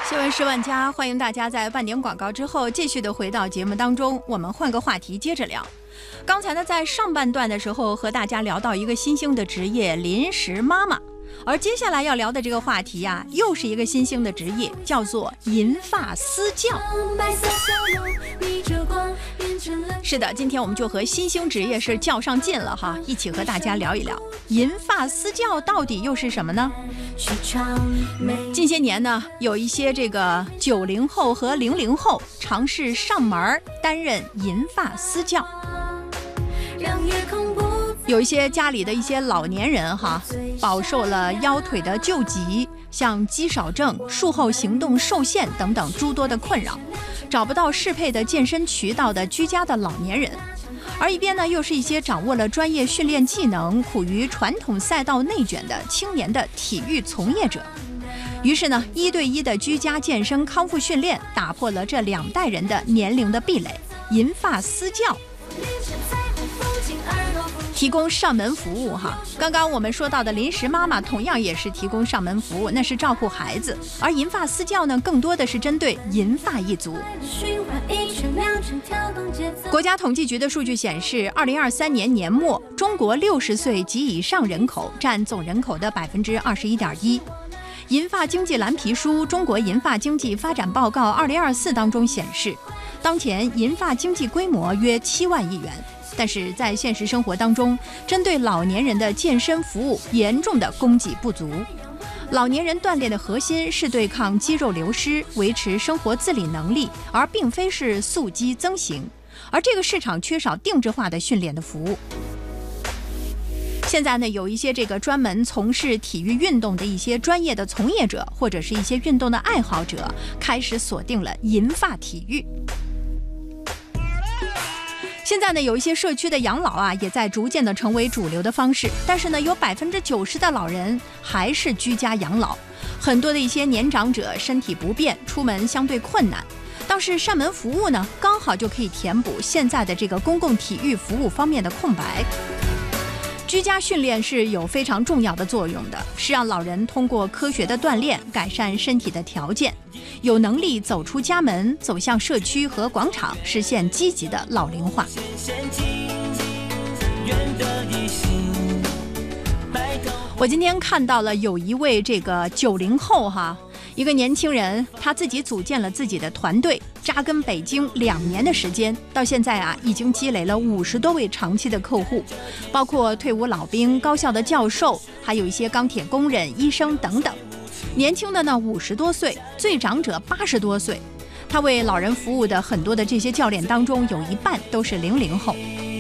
新闻10万加，欢迎大家在半点广告之后继续的回到节目当中，我们换个话题接着聊。刚才呢，在上半段的时候和大家聊到一个新兴的职业——临时妈妈，而接下来要聊的这个话题呀，又是一个新兴的职业，叫做银发私教。是的，今天我们就和新兴职业是较上劲了哈，一起和大家聊一聊银发私教到底又是什么呢？近些年呢，有一些这个90后和00后尝试上门担任银发私教。有一些家里的一些老年人哈，饱受了腰腿的旧疾，像肌少症、术后行动受限等等诸多的困扰，找不到适配的健身渠道的居家的老年人。而一边呢，又是一些掌握了专业训练技能、苦于传统赛道内卷的青年的体育从业者。于是呢，1对1的居家健身康复训练打破了这2代人的年龄的壁垒，银发私教提供上门服务哈。刚刚我们说到的临时妈妈同样也是提供上门服务，那是照顾孩子，而银发私教呢，更多的是针对银发一族。国家统计局的数据显示，2023年年末，中国60岁及以上人口占总人口的21.1%。银发经济蓝皮书《中国银发经济发展报告2024》当中显示，当前银发经济规模约7万亿元。但是在现实生活当中，针对老年人的健身服务严重的供给不足。老年人锻炼的核心是对抗肌肉流失，维持生活自理能力，而并非是塑肌增型。而这个市场缺少定制化的训练的服务。现在呢，有一些这个专门从事体育运动的一些专业的从业者，或者是一些运动的爱好者，开始锁定了银发体育。现在呢，有一些社区的养老啊，也在逐渐的成为主流的方式。但是呢，有90%的老人还是居家养老，很多的一些年长者身体不便，出门相对困难。倒是上门服务呢，刚好就可以填补现在的这个公共体育服务方面的空白。居家训练是有非常重要的作用的，是让老人通过科学的锻炼改善身体的条件，有能力走出家门，走向社区和广场，实现积极的老龄化。我今天看到了有一位这个90后哈，一个年轻人，他自己组建了自己的团队，扎根北京2年的时间，到现在啊，已经积累了50多位长期的客户，包括退伍老兵、高校的教授，还有一些钢铁工人、医生等等。年轻的呢50多岁，最长者80多岁。他为老人服务的很多的这些教练当中，有一半都是00后。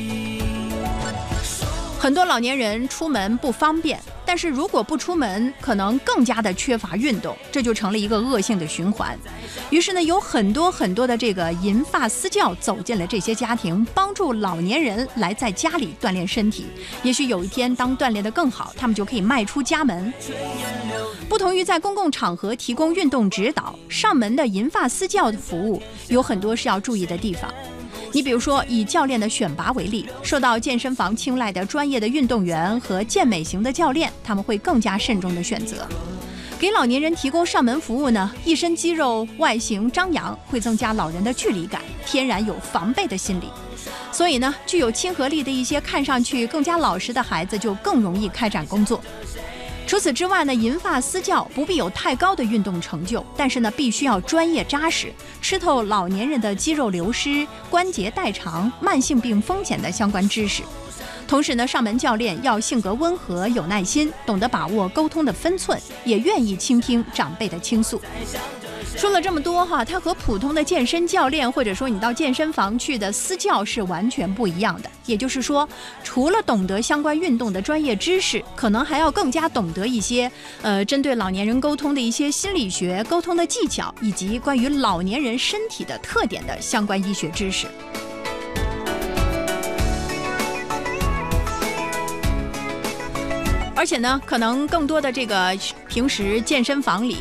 很多老年人出门不方便，但是如果不出门，可能更加的缺乏运动，这就成了一个恶性的循环。于是呢，有很多的这个银发私教走进了这些家庭，帮助老年人来在家里锻炼身体。也许有一天，当锻炼得更好，他们就可以迈出家门。不同于在公共场合提供运动指导，上门的银发私教的服务有很多是要注意的地方。你比如说，以教练的选拔为例，受到健身房青睐的专业的运动员和健美型的教练，他们会更加慎重的选择。给老年人提供上门服务呢，一身肌肉外形张扬，会增加老人的距离感，天然有防备的心理。所以呢，具有亲和力的一些看上去更加老实的孩子就更容易开展工作。除此之外呢，银发私教不必有太高的运动成就，但是呢，必须要专业扎实，吃透老年人的肌肉流失、关节代偿、慢性病风险的相关知识。同时呢，上门教练要性格温和、有耐心，懂得把握沟通的分寸，也愿意倾听长辈的倾诉。说了这么多哈，它和普通的健身教练或者说你到健身房去的私教是完全不一样的。也就是说，除了懂得相关运动的专业知识，可能还要更加懂得一些针对老年人沟通的一些心理学、沟通的技巧，以及关于老年人身体的特点的相关医学知识。而且呢，可能更多的这个平时健身房里